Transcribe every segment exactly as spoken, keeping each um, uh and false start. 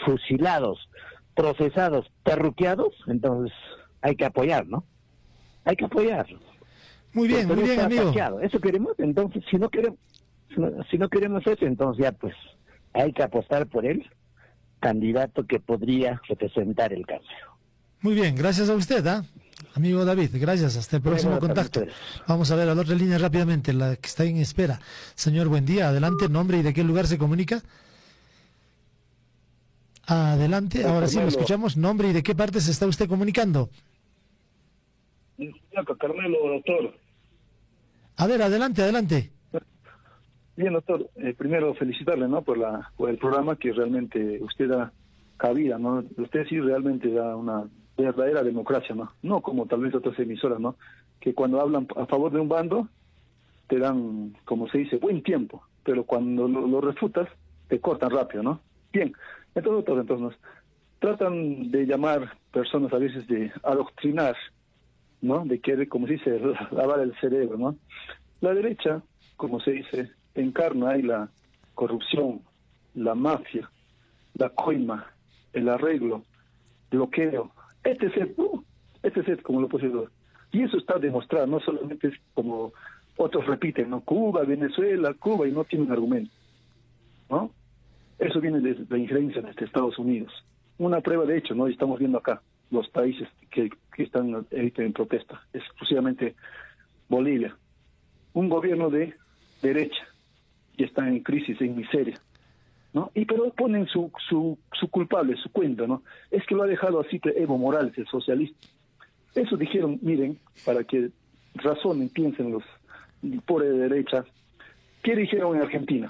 fusilados, procesados, perruqueados, entonces hay que apoyar, ¿no? Hay que apoyar. Muy bien, muy bien, amigo. Saqueado. Eso queremos, entonces, si no queremos, si no, si no queremos eso, entonces ya pues hay que apostar por el candidato que podría representar el cambio. Muy bien, gracias a usted, ¿ah? Amigo David, gracias, hasta el próximo Bueno, contacto. Vamos a ver a la otra línea rápidamente, la que está en espera. Señor, buen día, adelante, nombre y de qué lugar se comunica. Adelante, ahora sí lo escuchamos, nombre y de qué parte se está usted comunicando. Carmelo, doctor. A ver, adelante, adelante. Bien, doctor, eh, primero felicitarle, ¿no?, por la por el programa que realmente usted da cabida, ¿no? Usted sí realmente da una verdadera democracia, ¿no? No como tal vez otras emisoras, ¿no?, que cuando hablan a favor de un bando te dan, como se dice, buen tiempo, pero cuando lo, lo refutas te cortan rápido, ¿no? Bien, entonces, doctor, entonces tratan de llamar personas a veces de adoctrinar, ¿no?, de querer, como se dice, lavar el cerebro, ¿no? La derecha, como se dice, encarna ahí la corrupción, la mafia, la coima, el arreglo, bloqueo, etcétera, uh, etcétera, como lo posible. Y eso está demostrado, no solamente es como otros repiten, ¿no? Cuba, Venezuela, Cuba, y no tienen argumento, ¿no? Eso viene de la injerencia de Estados Unidos. Una prueba de hecho, ¿no? Y estamos viendo acá los países que, que están ahorita en protesta, exclusivamente Bolivia. Un gobierno de derecha y está en crisis, en miseria, ¿no? Y pero ponen su su su culpable, su cuenta, ¿no? Es que lo ha dejado así Evo Morales, el socialista. Eso dijeron, miren, para que razonen, piensen los por de derecha. ¿Qué dijeron en Argentina?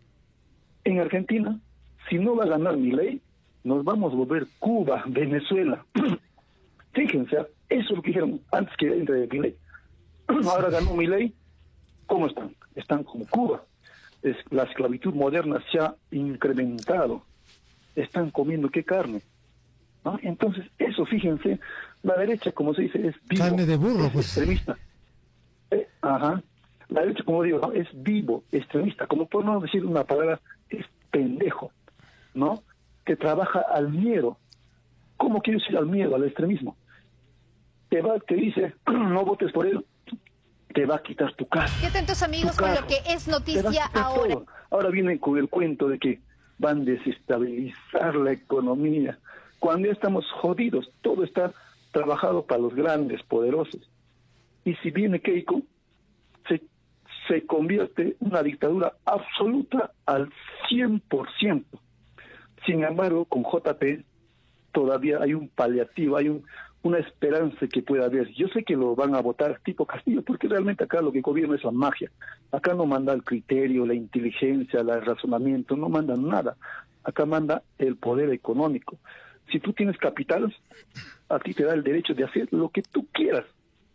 En Argentina, si no va a ganar Milei, nos vamos a volver Cuba, Venezuela. Fíjense, eso es lo que dijeron antes que entre Milei. Ahora ganó Milei, ¿cómo están? Están como Cuba. Es, la esclavitud moderna se ha incrementado. Están comiendo qué carne, ¿no? Entonces, eso, fíjense, la derecha, como se dice, es vivo, carne de burro, es pues. extremista. Eh, ajá. La derecha, como digo, ¿no?, es vivo, extremista, como por no decir una palabra, es pendejo, ¿no? Que trabaja al miedo. ¿Cómo quieres ir al miedo, al extremismo? Te va, te dice, no votes por él, te va a quitar tu casa. ¿Qué tantos amigos con lo que es noticia ahora? Todo. Ahora vienen con el cuento de que van a desestabilizar la economía. Cuando ya estamos jodidos, todo está trabajado para los grandes, poderosos. Y si viene Keiko, se, se convierte en una dictadura absoluta al cien por ciento. Sin embargo, con J P todavía hay un paliativo, hay un, una esperanza que pueda haber. Yo sé que lo van a votar tipo Castillo, porque realmente acá lo que gobierna es la magia. Acá no manda el criterio, la inteligencia, el razonamiento, no mandan nada. Acá manda el poder económico. Si tú tienes capital, a ti te da el derecho de hacer lo que tú quieras.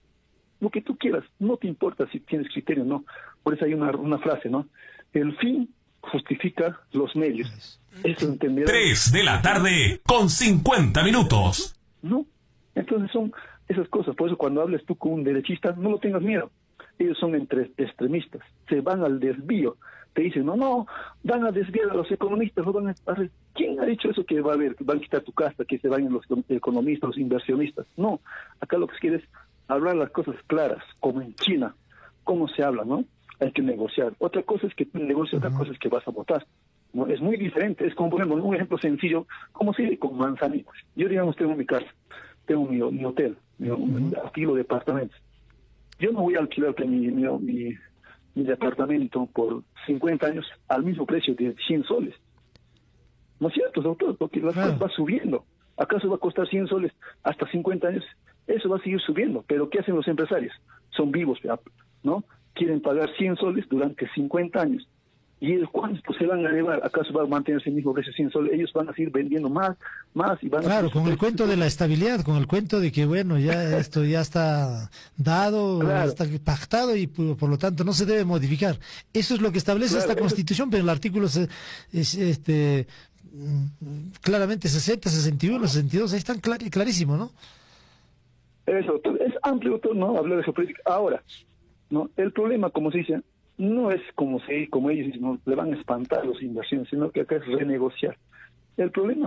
Lo que tú quieras. No te importa si tienes criterio o no. Por eso hay una, una frase, ¿no? El fin justifica los medios. Eso entenderán. Tres de la tarde con cincuenta minutos. No, entonces son esas cosas. Por eso cuando hables tú con un derechista, no lo tengas miedo. Ellos son entre extremistas, se van al desvío. Te dicen, no, no, van a desviar a los economistas, no van a... ¿Quién ha dicho eso que va a haber, que van a quitar tu casa, que se vayan los economistas, los inversionistas? No, acá lo que se quiere es hablar las cosas claras, como en China, cómo se habla, ¿no? Hay que negociar. Otra cosa es que tú negocias, otra cosa es que vas a votar. ¿No? Es muy diferente. Es como, por ejemplo, un ejemplo sencillo, como si con manzanitas. Yo, digamos, tengo mi casa, tengo mi, mi hotel, mi, uh-huh. alquilo departamentos. Yo no voy a alquilar mi, mi, mi, mi departamento por cincuenta años al mismo precio de cien soles. ¿No es cierto, doctor? Porque las cosas van subiendo. ¿Acaso va a costar cien soles hasta cincuenta años? Eso va a seguir subiendo. Pero ¿qué hacen los empresarios? Son vivos, ¿no? Quieren pagar cien soles durante cincuenta años. ¿Y el cuánto se van a elevar? ¿Acaso va a mantenerse el mismo precio cien soles? Ellos van a seguir vendiendo más, más y van claro, a... Claro, con el cuento de la estabilidad, con el cuento de que, bueno, ya esto ya está dado, claro. está pactado y por, por lo tanto no se debe modificar. Eso es lo que establece claro, esta Constitución, pero el artículo se, es, este, claramente sesenta, sesenta y uno, sesenta y dos, ahí están clar, clarísimo, ¿no? Eso, es amplio, doctor, ¿no? Hablar de geopolítica. Ahora, ¿no? El problema, como se dice, no es como se, como ellos dicen, no, le van a espantar las inversiones, sino que acá es renegociar. El problema